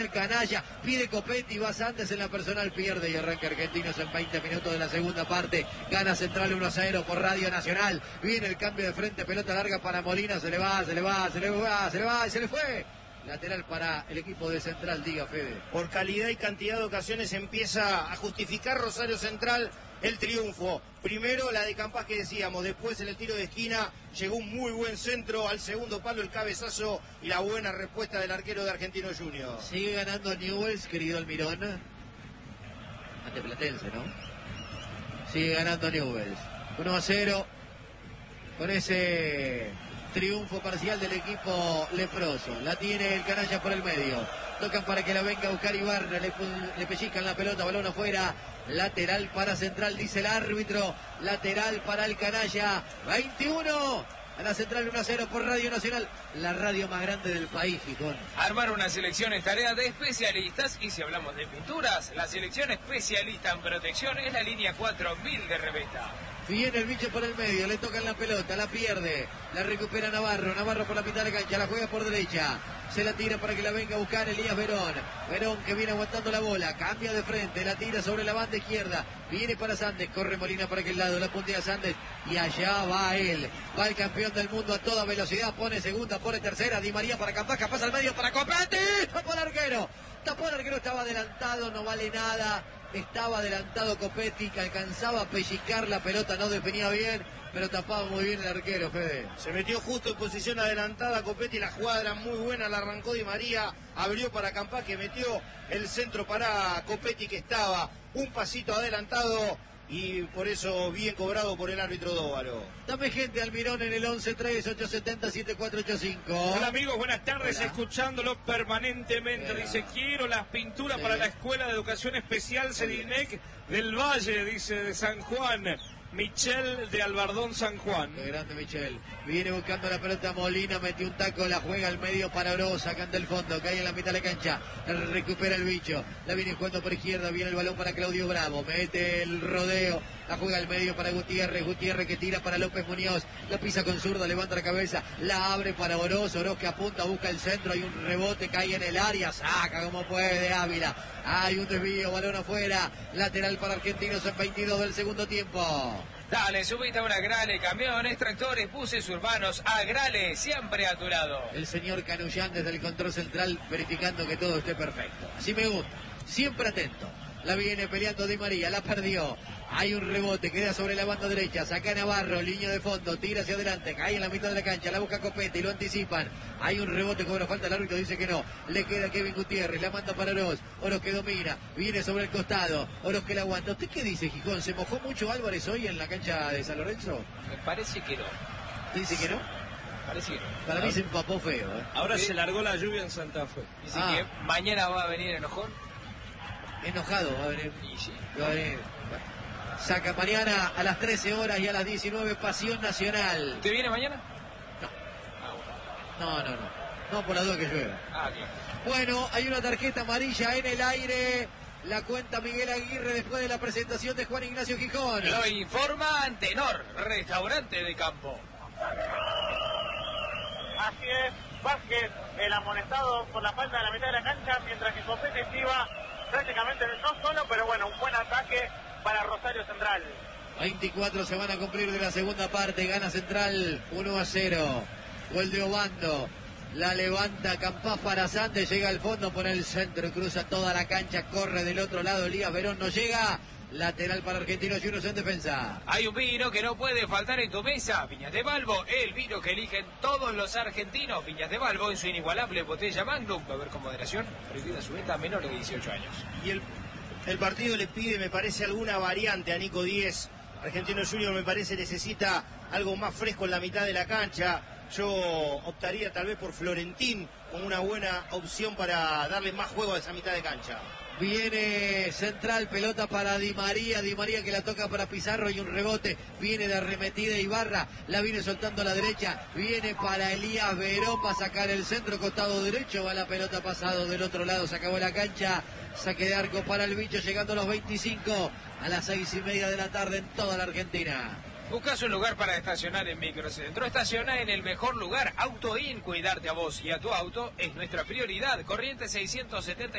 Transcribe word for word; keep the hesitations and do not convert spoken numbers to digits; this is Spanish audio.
El canalla, pide Copetti, va Santos en la personal, pierde y arranca Argentinos en veinte minutos de la segunda parte. Gana Central uno a cero por Radio Nacional. Viene el cambio de frente, pelota larga para Molina, se le va, se le va, se le va, se le va y se le fue. Lateral para el equipo de Central, diga Fede. Por calidad y cantidad de ocasiones empieza a justificar Rosario Central el triunfo. Primero la de Campas que decíamos, después en el tiro de esquina llegó un muy buen centro al segundo palo, el cabezazo y la buena respuesta del arquero de Argentinos Juniors. Sigue ganando Newell's, querido Almirón. Ante Platense, ¿no? Sigue ganando Newell's. uno a cero con ese triunfo parcial del equipo leproso. La tiene el canalla por el medio. Tocan para que la venga a buscar Ibarra. Le, le pellizcan la pelota, balón afuera. Lateral para Central, dice el árbitro. Lateral para el canalla. veintiuno. A la Central uno a cero por Radio Nacional. La radio más grande del país, Gijón. Armar una selección es tarea de especialistas. Y si hablamos de pinturas, la selección especialista en protección es la línea cuatro mil de Revesta. Viene el bicho por el medio, le tocan la pelota, la pierde, la recupera Navarro, Navarro por la mitad de la cancha, la juega por derecha, se la tira para que la venga a buscar Elías Verón, Verón que viene aguantando la bola, cambia de frente, la tira sobre la banda izquierda, viene para Sandes, corre Molina para aquel lado, la puntea Sandes y allá va él, va el campeón del mundo a toda velocidad, pone segunda, pone tercera, Di María para Campaca, pasa al medio para Copetti, tapó el arquero, tapó el arquero, estaba adelantado, no vale nada. Estaba adelantado Copetti, que alcanzaba a pellizcar la pelota, no definía bien, pero tapaba muy bien el arquero, Fede. Se metió justo en posición adelantada Copetti, la jugada era muy buena, la arrancó Di María, abrió para Campá, que metió el centro para Copetti, que estaba un pasito adelantado y por eso bien cobrado por el árbitro Dóvaro. Dame gente, Almirón, en el once tres ocho siete cero siete cuatro ocho cinco. Hola amigos, buenas tardes. Hola. Escuchándolo permanentemente. Hola. Dice, quiero las pinturas sí. para la Escuela de Educación Especial Sedinec del Valle, dice, de San Juan. Michel de Albardón, San Juan. Qué grande Michel. Viene buscando la pelota Molina, metió un taco, la juega al medio para Oroz, sacando el fondo, cae en la mitad de la cancha, recupera el bicho, la viene jugando por izquierda, viene el balón para Claudio Bravo, mete el rodeo, la juega al medio para Gutiérrez, Gutiérrez que tira para López Muñoz, la pisa con zurda, levanta la cabeza, la abre para Oroz, Oroz que apunta, busca el centro, hay un rebote, cae en el área, saca como puede Ávila, hay un desvío, balón afuera, lateral para Argentinos en veintidós del segundo tiempo. Dale, subite a una Grale, camiones, tractores, buses urbanos, a Grale, siempre a tu lado. El señor Canullán desde el control central verificando que todo esté perfecto. Así me gusta, siempre atento. La viene peleando Di María, la perdió. Hay un rebote, queda sobre la banda derecha. Saca Navarro, línea de fondo, tira hacia adelante, cae en la mitad de la cancha, la busca Copetti, lo anticipan. Hay un rebote, cobra falta, el árbitro dice que no. Le queda Kevin Gutiérrez, la manda para Oroz. Oroz que domina, viene sobre el costado. Oroz que la aguanta. ¿Usted qué dice, Gijón? ¿Se mojó mucho Álvarez hoy en la cancha de San Lorenzo? Me parece que no. ¿Usted dice que no? Parece que no. Para ahora, mí se empapó feo. ¿eh? Ahora ¿Sí? se largó la lluvia en Santa Fe. Dice ah. que mañana va a venir enojón. Enojado va a venir. Y sí. Va a venir. Saca mañana a las trece horas y a las diecinueve Pasión Nacional. ¿Usted viene mañana? No. No, no, no. No por la duda que llueva. Ah, bien. Bueno, hay una tarjeta amarilla en el aire. La cuenta Miguel Aguirre después de la presentación de Juan Ignacio Gijón. Lo informa Antenor, restaurante de campo. Así es, Vázquez, el amonestado por la falta de la mitad de la cancha, mientras que Copetti iba prácticamente no solo, pero bueno, un buen ataque para Rosario Central. veinticuatro se van a cumplir de la segunda parte, gana Central uno a cero. Gol de Obando, la levanta Campás para Sandes, llega al fondo por el centro, cruza toda la cancha, corre del otro lado, Elías Verón no llega. Lateral para Argentinos Juniors en defensa. Hay un vino que no puede faltar en tu mesa. Viñas de Balbo, el vino que eligen todos los argentinos. Viñas de Balbo en su inigualable botella Magnum. Beber con moderación, prohibida su venta a menores de dieciocho años. Y el, el partido le pide, me parece, alguna variante a Nico Díez. Argentinos Juniors me parece necesita algo más fresco en la mitad de la cancha. Yo optaría tal vez por Florentín como una buena opción para darle más juego a esa mitad de cancha. Viene Central, pelota para Di María, Di María que la toca para Pizarro y un rebote, viene de arremetida Ibarra, la viene soltando a la derecha, viene para Elías Verón para sacar el centro, costado derecho, va la pelota pasado del otro lado, se acabó la cancha, saque de arco para el bicho, llegando a los veinticinco, a las seis y media de la tarde en toda la Argentina. Buscas un lugar para estacionar en Microcentro. Estaciona en el mejor lugar. Auto In, cuidarte a vos y a tu auto es nuestra prioridad. Corrientes seiscientos setenta y